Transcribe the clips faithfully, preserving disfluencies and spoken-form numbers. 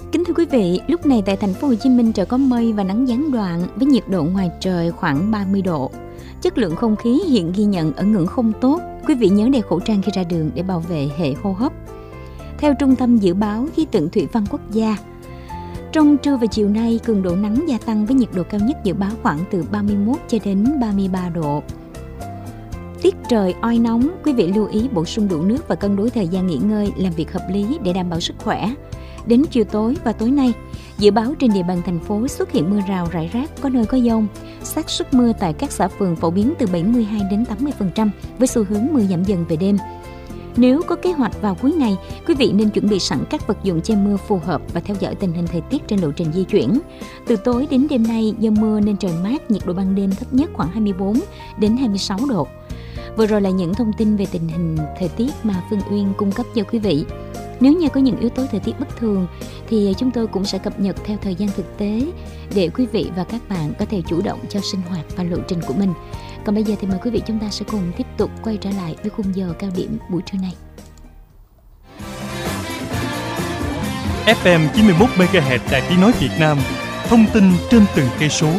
Kính thưa quý vị, lúc này tại thành phố Hồ Chí Minh trời có mây và nắng gián đoạn với nhiệt độ ngoài trời khoảng ba mươi độ. Chất lượng không khí hiện ghi nhận ở ngưỡng không tốt. Quý vị nhớ đeo khẩu trang khi ra đường để bảo vệ hệ hô hấp. Theo Trung tâm Dự báo Khí tượng Thủy văn Quốc gia, trong trưa và chiều nay, cường độ nắng gia tăng với nhiệt độ cao nhất dự báo khoảng từ ba mươi mốt cho đến ba mươi ba độ. Tiết trời oi nóng, quý vị lưu ý bổ sung đủ nước và cân đối thời gian nghỉ ngơi, làm việc hợp lý để đảm bảo sức khỏe. Đến chiều tối và tối nay, dự báo trên địa bàn thành phố xuất hiện mưa rào rải rác, có nơi có dông. Xác suất mưa tại các xã phường phổ biến từ bảy mươi hai đến tám mươi phần trăm, với xu hướng mưa giảm dần về đêm. Nếu có kế hoạch vào cuối ngày, quý vị nên chuẩn bị sẵn các vật dụng che mưa phù hợp và theo dõi tình hình thời tiết trên lộ trình di chuyển. Từ tối đến đêm nay, do mưa nên trời mát, nhiệt độ ban đêm thấp nhất khoảng hai mươi bốn đến hai mươi sáu độ. Vừa rồi là những thông tin về tình hình thời tiết mà Phương Uyên cung cấp cho quý vị. Nếu như có những yếu tố thời tiết bất thường thì chúng tôi cũng sẽ cập nhật theo thời gian thực tế để quý vị và các bạn có thể chủ động cho sinh hoạt và lộ trình của mình. Còn bây giờ thì mời quý vị chúng ta sẽ cùng tiếp tục quay trở lại với khung giờ cao điểm buổi trưa này. ép em chín mươi mốt mê ga héc Đài Tiếng nói Việt Nam, thông tin trên từng cây số.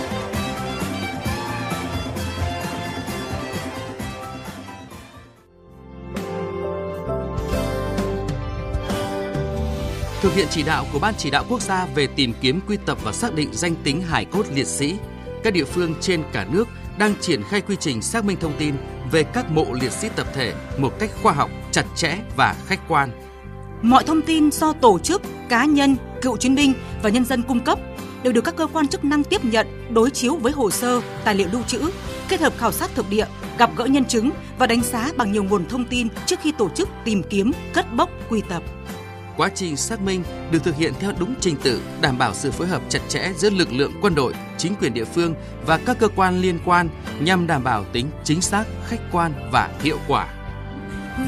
Thực hiện chỉ đạo của Ban Chỉ đạo Quốc gia về tìm kiếm, quy tập và xác định danh tính hài cốt liệt sĩ, các địa phương trên cả nước đang triển khai quy trình xác minh thông tin về các mộ liệt sĩ tập thể một cách khoa học, chặt chẽ và khách quan. Mọi thông tin do tổ chức, cá nhân, cựu chiến binh và nhân dân cung cấp đều được các cơ quan chức năng tiếp nhận, đối chiếu với hồ sơ, tài liệu lưu trữ, kết hợp khảo sát thực địa, gặp gỡ nhân chứng và đánh giá bằng nhiều nguồn thông tin trước khi tổ chức tìm kiếm, cất bốc, quy tập. Quá trình xác minh được thực hiện theo đúng trình tự, đảm bảo sự phối hợp chặt chẽ giữa lực lượng quân đội, chính quyền địa phương và các cơ quan liên quan nhằm đảm bảo tính chính xác, khách quan và hiệu quả.